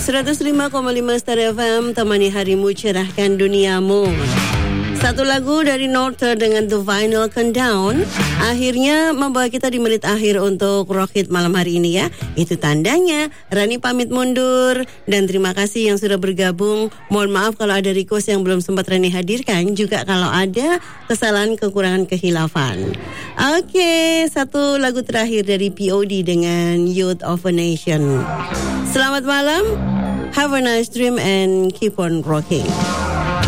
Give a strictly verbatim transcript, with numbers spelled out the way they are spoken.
seratus lima koma lima Star F M, temani harimu, cerahkan duniamu. Satu lagu dari Norther dengan The Final Countdown akhirnya membawa kita di menit akhir untuk Rock Hit malam hari ini ya. Itu tandanya Rani pamit mundur. Dan terima kasih yang sudah bergabung. Mohon maaf kalau ada request yang belum sempat Rani hadirkan. Juga kalau ada kesalahan, kekurangan, kehilafan. Oke, satu lagu terakhir dari P O D dengan Youth of a Nation. Selamat malam, have a nice dream and keep on rocking.